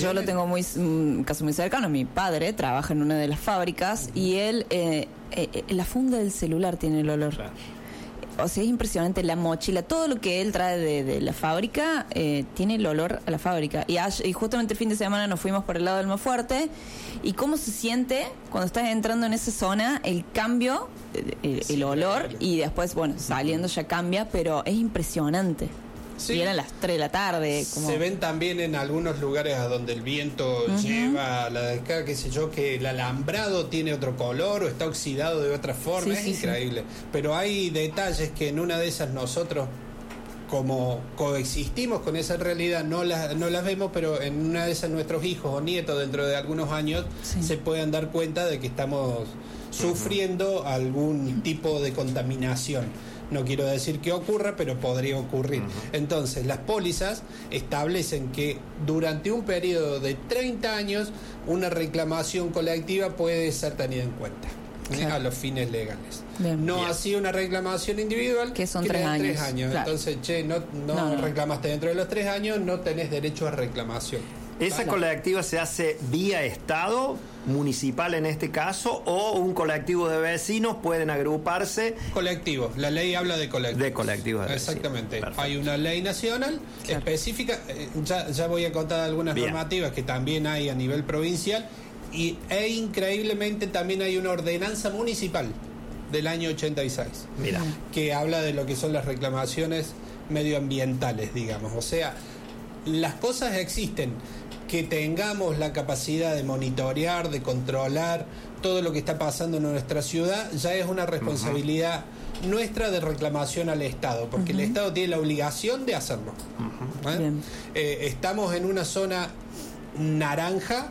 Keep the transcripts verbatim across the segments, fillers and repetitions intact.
yo lo tengo muy, un caso muy cercano. Mi padre trabaja en una de las fábricas uh-huh. y él, eh, eh, la funda del celular tiene el olor. Claro. O sea, es impresionante, la mochila, todo lo que él trae de, de la fábrica eh, tiene el olor a la fábrica. Y, ayer, y justamente el fin de semana nos fuimos por el lado del Almafuerte. ¿Y cómo se siente cuando estás entrando en esa zona el cambio, el, el sí, olor? Claro. Y después, bueno, saliendo ya cambia, pero es impresionante. Sí. Y eran las tres de la tarde. Como... Se ven también en algunos lugares a donde el viento uh-huh. lleva la descarga, qué sé yo, que el alambrado tiene otro color o está oxidado de otra forma. Sí, es sí, increíble. Sí. Pero hay detalles que en una de esas nosotros, como coexistimos con esa realidad, no las, no las vemos, pero en una de esas nuestros hijos o nietos dentro de algunos años sí. se pueden dar cuenta de que estamos sufriendo uh-huh. algún tipo de contaminación. No quiero decir que ocurra, pero podría ocurrir. Uh-huh. Entonces, las pólizas establecen que durante un periodo de treinta años una reclamación colectiva puede ser tenida en cuenta, claro. ¿eh? a los fines legales. Bien. No Bien. así una reclamación individual, que son que tres años. Tres años. Claro. Entonces, che, no, no, no, no reclamaste dentro de los tres años, no tenés derecho a reclamación. ¿Esa ¿Vale? colectiva se hace vía Estado, municipal en este caso, o un colectivo de vecinos pueden agruparse? Colectivo, la ley habla de colectivo. De colectivos de Exactamente. Vecinos. Hay una ley nacional claro. específica, eh, ya, ya voy a contar algunas Bien. normativas que también hay a nivel provincial, y e increíblemente también hay una ordenanza municipal del año ochenta y seis, Mira. que habla de lo que son las reclamaciones medioambientales, digamos. O sea, las cosas existen. Que tengamos la capacidad de monitorear, de controlar todo lo que está pasando en nuestra ciudad, ya es una responsabilidad uh-huh. nuestra de reclamación al Estado, porque uh-huh. el Estado tiene la obligación de hacerlo. Uh-huh. ¿eh? Eh, estamos en una zona naranja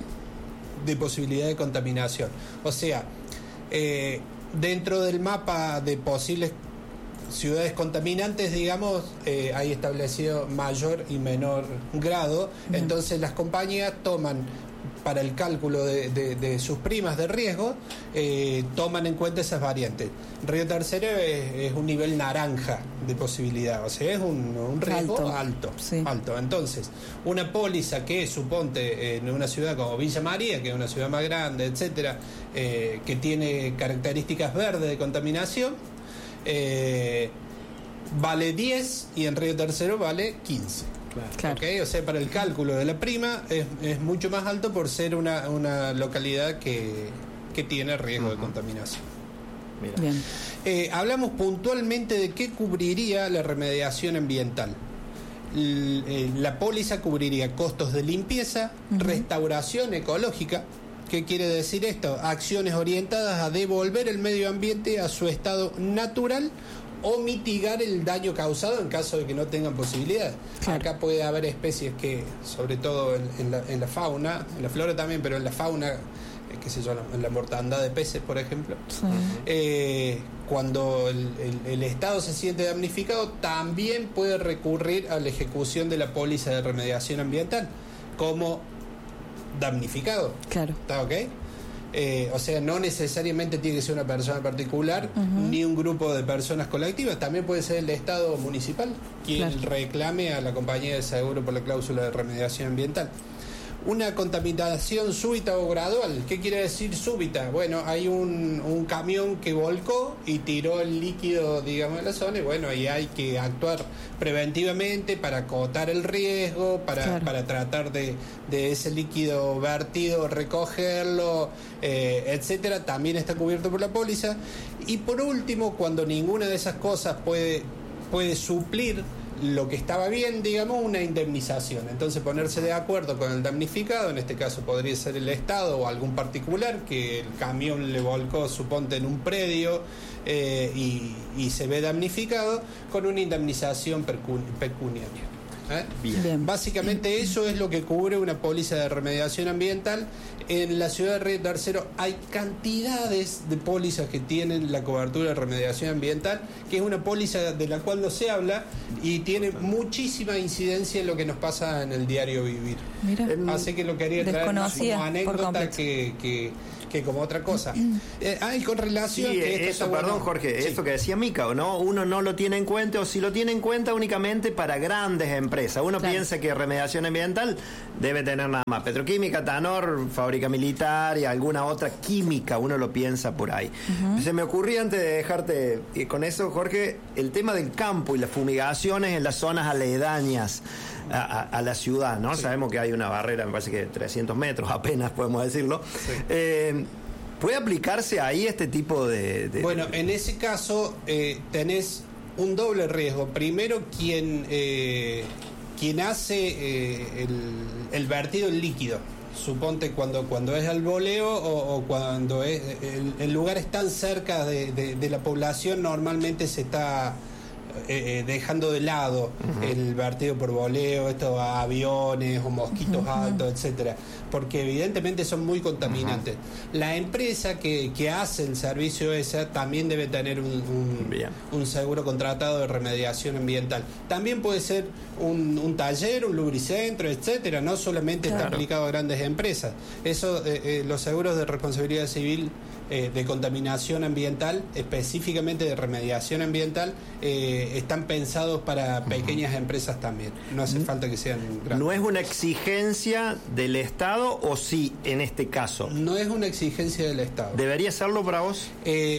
de posibilidad de contaminación. O sea, eh, dentro del mapa de posibles ciudades contaminantes, digamos, eh, hay establecido mayor y menor grado. Bien. Entonces las compañías toman para el cálculo de, de, de sus primas de riesgo, eh, toman en cuenta esas variantes. Río Tercero es, es un nivel naranja de posibilidad, o sea, es un, un riesgo alto, alto, sí. alto. Entonces, una póliza que suponte en una ciudad como Villa María, que es una ciudad más grande, etcétera, eh, que tiene características verdes de contaminación, Eh, vale diez y en Río Tercero vale quince. Claro. ¿Okay? O sea, para el cálculo de la prima es, es mucho más alto por ser una, una localidad que, que tiene riesgo uh-huh. de contaminación. Mira. Bien. Eh, hablamos puntualmente de qué cubriría la remediación ambiental. L- eh, la póliza cubriría costos de limpieza, uh-huh. restauración ecológica. ¿Qué quiere decir esto? Acciones orientadas a devolver el medio ambiente a su estado natural o mitigar el daño causado en caso de que no tengan posibilidades. Claro. Acá puede haber especies que, sobre todo en, en, la, en la fauna, en la flora también, pero en la fauna, eh, qué sé yo, en la mortandad de peces, por ejemplo, sí. eh, cuando el, el, el estado se siente damnificado, también puede recurrir a la ejecución de la póliza de remediación ambiental como damnificado. Claro. ¿Está ok? Eh, o sea, no necesariamente tiene que ser una persona particular uh-huh. ni un grupo de personas colectivas, también puede ser el Estado municipal quien claro. reclame a la compañía de seguro por la cláusula de remediación ambiental. Una contaminación súbita o gradual, ¿qué quiere decir súbita? Bueno, hay un, un camión que volcó y tiró el líquido, digamos, en la zona, y bueno, ahí hay que actuar preventivamente para acotar el riesgo, para, claro. para tratar de, de ese líquido vertido, recogerlo, eh, etcétera. También está cubierto por la póliza. Y por último, cuando ninguna de esas cosas puede, puede suplir lo que estaba bien, digamos, una indemnización. Entonces ponerse de acuerdo con el damnificado, en este caso podría ser el Estado o algún particular, que el camión le volcó, suponte, en un predio eh, y, y se ve damnificado, con una indemnización percun- pecuniaria. ¿Eh? Bien. Bien. Básicamente eso es lo que cubre una póliza de remediación ambiental. En la ciudad de Río Tercero hay cantidades de pólizas que tienen la cobertura de remediación ambiental, que es una póliza de la cual no se habla y tiene muchísima incidencia en lo que nos pasa en el diario vivir. Mira. Así que lo quería traer más como anécdota que, que, que como otra cosa. eh, hay con relación sí, que eso, perdón bueno, Jorge, sí. eso que decía Mica, ¿no? Uno no lo tiene en cuenta, o si lo tiene en cuenta únicamente para grandes empresas empresa. Uno claro. piensa que remediación ambiental debe tener nada más petroquímica, Tanor, fábrica militar y alguna otra química, uno lo piensa por ahí. Uh-huh. Se me ocurría antes de dejarte y con eso, Jorge, el tema del campo y las fumigaciones en las zonas aledañas a, a, a la ciudad, ¿no? Sí. Sabemos que hay una barrera, me parece que de trescientos metros apenas, podemos decirlo. Sí. Eh, ¿Puede aplicarse ahí este tipo de...? de bueno, en ese caso eh, tenés un doble riesgo. Primero, quien, eh, quien hace eh, el, el vertido en líquido. Suponte cuando, cuando es al voleo o, o cuando es, el, el lugar es tan cerca de, de, de la población, normalmente se está... Eh, dejando de lado uh-huh. el vertido por voleo, estos aviones o mosquitos uh-huh. altos, etcétera, porque evidentemente son muy contaminantes. Uh-huh. La empresa que, que hace el servicio ese también debe tener un, un, un seguro contratado de remediación ambiental. También puede ser un, un taller, un lubricentro, etcétera, no solamente claro. está aplicado a grandes empresas. Eso, eh, eh, los seguros de responsabilidad civil eh, de contaminación ambiental, específicamente de remediación ambiental, eh, están pensados para pequeñas uh-huh. empresas también. No hace falta que sean grandes. ¿No es una exigencia del Estado o sí en este caso? No es una exigencia del Estado. ¿Debería serlo para vos? Eh,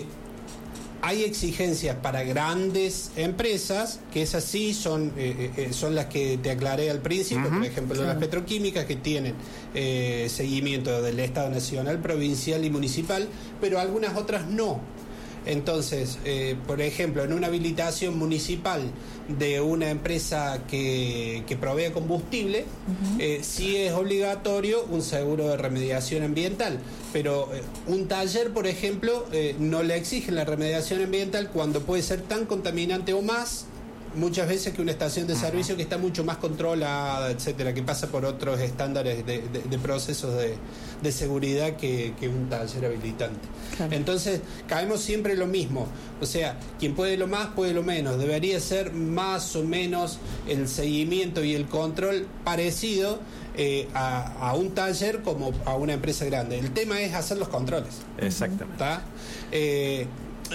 hay exigencias para grandes empresas, que esas sí son, eh, eh, son las que te aclaré al principio, uh-huh. por ejemplo, claro. las petroquímicas que tienen eh, seguimiento del Estado nacional, provincial y municipal, pero algunas otras no. Entonces, eh, por ejemplo, en una habilitación municipal de una empresa que, que provee combustible, uh-huh. eh, sí es obligatorio un seguro de remediación ambiental, pero eh, un taller, por ejemplo, eh, no le exigen la remediación ambiental cuando puede ser tan contaminante o más, muchas veces, que una estación de servicio uh-huh. que está mucho más controlada, etcétera, que pasa por otros estándares de, de, de procesos de, de seguridad que, que un taller habilitante. Claro. Entonces, caemos siempre en lo mismo. O sea, quien puede lo más, puede lo menos. Debería ser más o menos el seguimiento y el control parecido eh, a, a un taller como a una empresa grande. El tema es hacer los controles. Exactamente. ¿Está? Eh,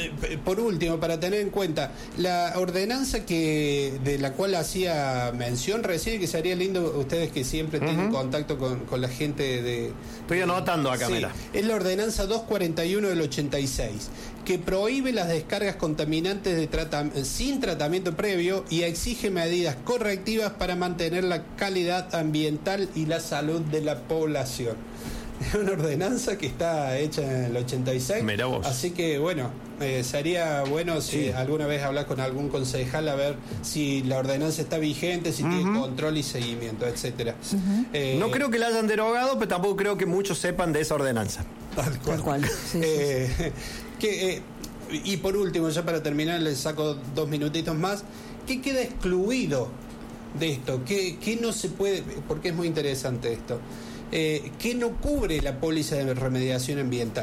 Por último, para tener en cuenta, la ordenanza que de la cual hacía mención recién, que sería lindo ustedes que siempre uh-huh. tienen contacto con, con la gente de... Estoy anotando acá, sí, mira. Es la ordenanza doscientos cuarenta y uno del ochenta y seis, que prohíbe las descargas contaminantes de trata, sin tratamiento previo y exige medidas correctivas para mantener la calidad ambiental y la salud de la población. Es una ordenanza que está hecha en el ochenta y seis. Mirá vos. Así que, bueno, eh, sería bueno si sí. alguna vez hablas con algún concejal a ver si la ordenanza está vigente, si uh-huh. tiene control y seguimiento, etcétera. Uh-huh. Eh, no creo que la hayan derogado, pero tampoco creo que muchos sepan de esa ordenanza. Tal cual. Tal cual. Sí, eh, sí, sí. Que, eh, y por último, ya para terminar, les saco dos minutitos más. ¿Qué queda excluido de esto? ¿Qué, qué no se puede? Porque es muy interesante esto. Eh, ¿Qué no cubre la póliza de remediación ambiental?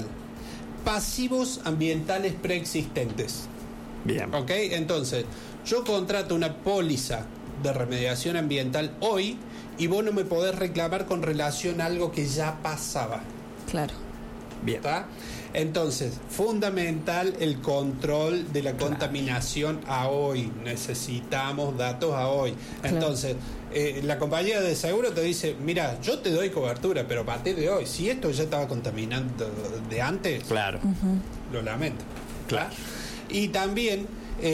Pasivos ambientales preexistentes. Bien. ¿Ok? Entonces, yo contrato una póliza de remediación ambiental hoy y vos no me podés reclamar con relación a algo que ya pasaba. Claro. Bien. ¿Está? Entonces, fundamental el control de la claro. contaminación a hoy. Necesitamos datos a hoy. Claro. Entonces, eh, la compañía de seguro te dice, mira, yo te doy cobertura, pero a partir de hoy, si esto ya estaba contaminando de antes, claro, uh-huh. lo lamento. Claro. Y también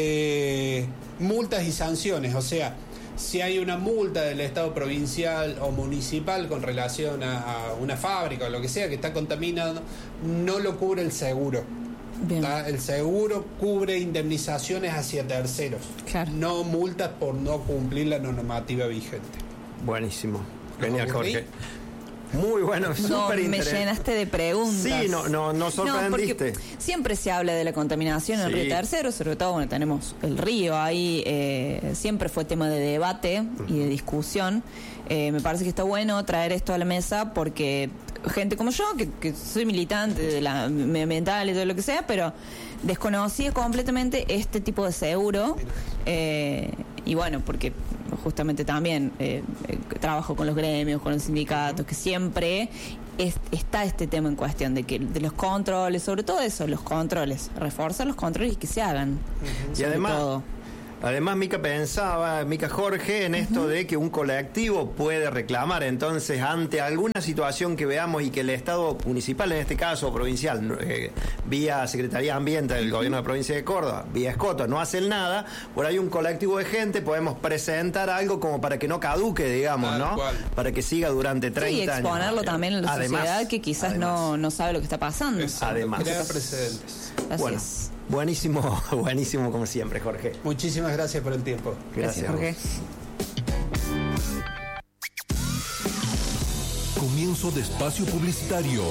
eh, multas y sanciones, o sea, si hay una multa del Estado provincial o municipal con relación a, a una fábrica o lo que sea que está contaminando, no lo cubre el seguro. El seguro cubre indemnizaciones hacia terceros, claro. no multas por no cumplir la normativa vigente. Buenísimo. Genial, Jorge. Muy bueno, no, súper interesante. Me llenaste de preguntas. Sí, no, no, no sorprendiste. No, siempre se habla de la contaminación en sí. el río Tercero, sobre todo, bueno, tenemos el río ahí, eh, siempre fue tema de debate uh-huh. y de discusión. Eh, me parece que está bueno traer esto a la mesa porque gente como yo, que, que soy militante de la medioambiental y todo lo que sea, pero desconocía completamente este tipo de seguro. Eh, y bueno, porque justamente también eh, eh, trabajo con los gremios, con los sindicatos, que siempre es, está este tema en cuestión de que de los controles, sobre todo eso, los controles, reforzar los controles y que se hagan. Uh-huh. Y además, todo. Además, Mica pensaba, Mica Jorge, en esto uh-huh. de que un colectivo puede reclamar. Entonces, ante alguna situación que veamos y que el Estado municipal, en este caso, o provincial, eh, vía Secretaría de Ambiente del uh-huh. Gobierno de la Provincia de Córdoba, vía Escoto, no hacen nada, por ahí un colectivo de gente podemos presentar algo como para que no caduque, digamos, Tal ¿no? Cual. Para que siga durante treinta años. Sí, exponerlo años. también en la además, sociedad que quizás no, no sabe lo que está pasando. Exacto. Además. Crear precedentes. Así bueno. es. Buenísimo, buenísimo como siempre, Jorge. Muchísimas gracias por el tiempo. Gracias, Jorge. Comienzo de espacio publicitario.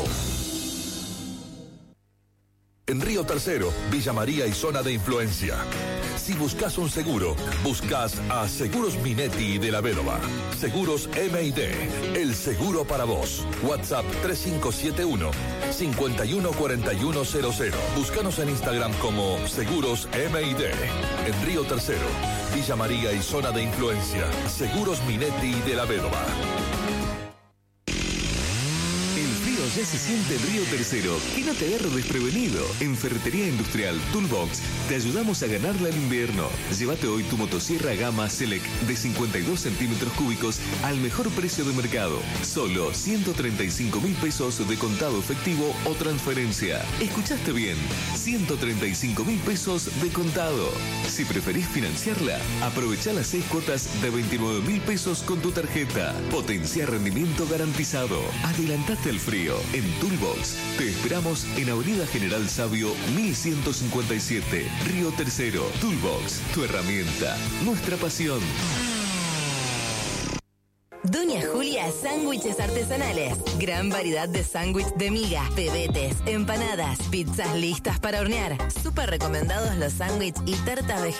En Río Tercero, Villa María y zona de influencia. Si buscas un seguro, buscas a Seguros Minetti de la Vedova. Seguros M I D, el seguro para vos. WhatsApp tres cinco siete uno, cinco uno cuatro uno cero cero. Búscanos en Instagram como Seguros M I D. En Río Tercero, Villa María y zona de influencia. Seguros Minetti de la Vedova. Ya se siente en Río Tercero, que no te agarre desprevenido. En Ferretería Industrial Toolbox te ayudamos a ganarla al invierno. Llévate hoy tu motosierra Gama Select de cincuenta y dos centímetros cúbicos al mejor precio de mercado. Solo ciento treinta y cinco mil pesos de contado efectivo o transferencia. ¿Escuchaste bien? ciento treinta y cinco mil pesos de contado. Si preferís financiarla, aprovecha las seis cuotas de veintinueve mil pesos con tu tarjeta. Potencia rendimiento garantizado. Adelantate al frío. En Toolbox te esperamos en Avenida General Sabio mil ciento cincuenta y siete, Río Tercero. Toolbox, tu herramienta, nuestra pasión. Doña Julia Sándwiches Artesanales. Gran variedad de sándwich de miga, pebetes, empanadas, pizzas listas para hornear. Súper recomendados los sándwiches y tartas vegetales.